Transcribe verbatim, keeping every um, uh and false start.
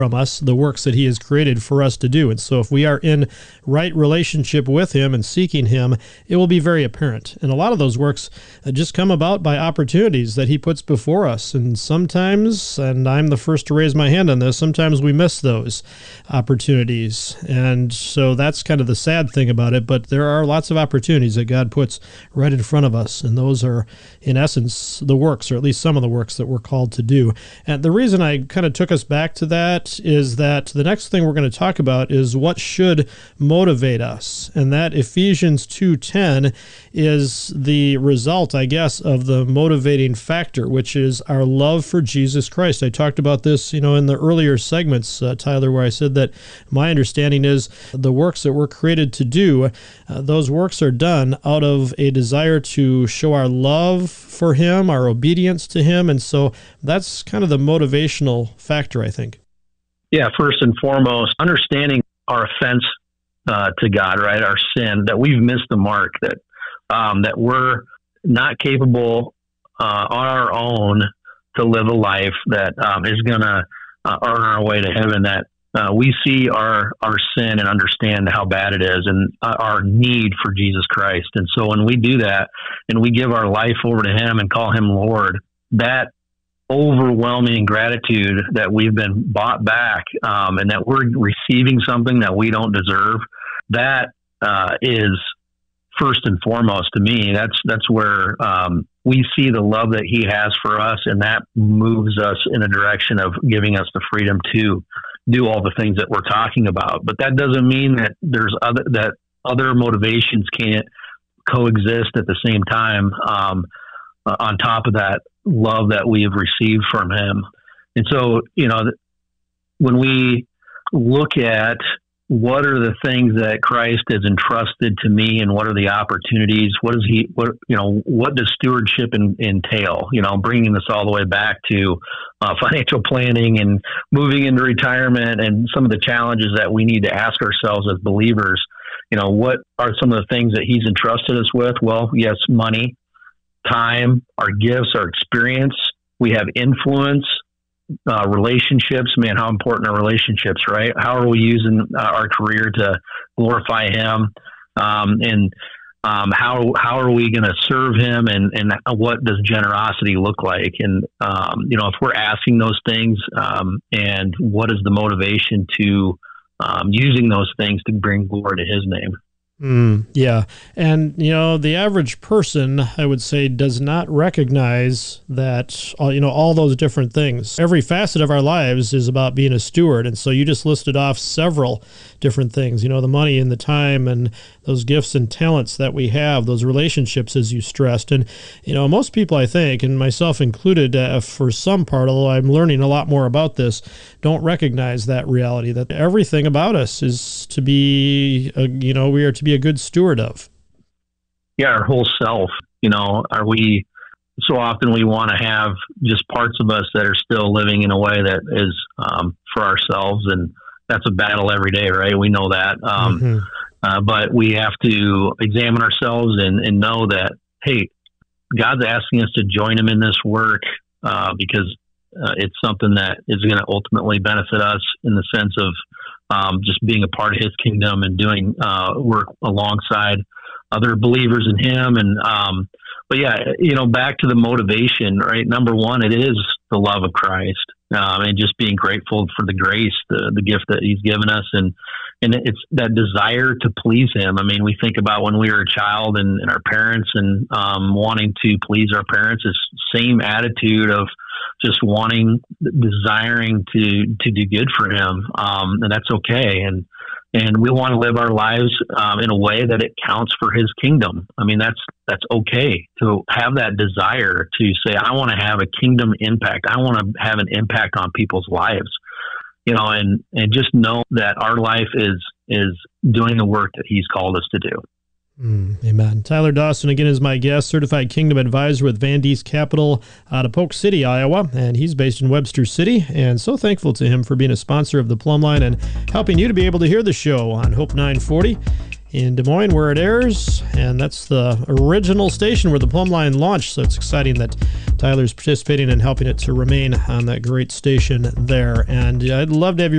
from us the works that he has created for us to do. And so if we are in right relationship with him and seeking him, it will be very apparent. And a lot of those works uh, just come about by opportunities that he puts before us. And sometimes, and I'm the first to raise my hand on this, sometimes we miss those opportunities. And so that's kind of the sad thing about it. But there are lots of opportunities that God puts right in front of us. And those are, in essence, the works, or at least some of the works that we're called to do. And the reason I kind of took us back to that is that the next thing we're going to talk about is what should motivate us. And that Ephesians two ten is the result, I guess, of the motivating factor, which is our love for Jesus Christ. I talked about this, you know, in the earlier segments, uh, Tyler, where I said that my understanding is the works that we're created to do, uh, those works are done out of a desire to show our love for him, our obedience to him. And so that's kind of the motivational factor, I think. Yeah, first and foremost, understanding our offense uh, to God, right? Our sin, that we've missed the mark, that um, that we're not capable uh, on our own to live a life that um, is going to uh, earn our way to heaven, that uh, we see our, our sin and understand how bad it is and uh, our need for Jesus Christ. And so when we do that and we give our life over to him and call him Lord, that overwhelming gratitude that we've been bought back um, and that we're receiving something that we don't deserve, that uh, is first and foremost to me. That's that's where um, we see the love that he has for us, and that moves us in a direction of giving us the freedom to do all the things that we're talking about. But that doesn't mean that there's other that other motivations can't coexist at the same time um, uh, on top of that love that we have received from him. And so, you know, when we look at what are the things that Christ has entrusted to me and what are the opportunities, what is he, what, you know, what does stewardship in, entail? You know, bringing this all the way back to uh, financial planning and moving into retirement and some of the challenges that we need to ask ourselves as believers. You know, what are some of the things that he's entrusted us with? Well, yes, money, time, our gifts, our experience. We have influence, uh, relationships. Man, how important are relationships, right? How are we using uh, our career to glorify him? Um, and um, how how are we going to serve him? And, and what does generosity look like? And, um, you know, if we're asking those things um, and what is the motivation to um, using those things to bring glory to his name? Mm, yeah. And, you know, the average person, I would say, does not recognize that, you know, all those different things. Every facet of our lives is about being a steward. And so you just listed off several different things, you know, the money and the time and those gifts and talents that we have, those relationships, as you stressed. And, you know, most people, I think, and myself included, uh, for some part, although I'm learning a lot more about this, don't recognize that reality, that everything about us is to be, uh, you know, we are to be a good steward of. Yeah, our whole self. You know, are we, so often we want to have just parts of us that are still living in a way that is um, for ourselves, and that's a battle every day, right? We know that. Um, mm-hmm. uh, but we have to examine ourselves and, and know that, hey, God's asking us to join him in this work uh, because uh, it's something that is going to ultimately benefit us in the sense of Um, just being a part of his kingdom and doing uh, work alongside other believers in him. And, um, but yeah, you know, back to the motivation, right? Number one, it is the love of Christ um, and just being grateful for the grace, the, the gift that he's given us. And, and it's that desire to please him. I mean, we think about when we were a child and, and our parents and um, wanting to please our parents, is same attitude of just wanting, desiring to, to do good for him. Um, and that's okay. And, and we want to live our lives um, in a way that it counts for his kingdom. I mean, that's, that's okay to have that desire to say, I want to have a kingdom impact. I want to have an impact on people's lives, you know, and, and just know that our life is, is doing the work that he's called us to do. Mm, amen. Tyler Dawson, again, is my guest, certified kingdom advisor with Van Dees Capital out of Polk City, Iowa, and he's based in Webster City, and so thankful to him for being a sponsor of the Plumb Line and helping you to be able to hear the show on Hope nine forty. in Des Moines where it airs, and that's the original station where the Plumb Line launched, so it's exciting that Tyler's participating and helping it to remain on that great station there. And I'd love to have you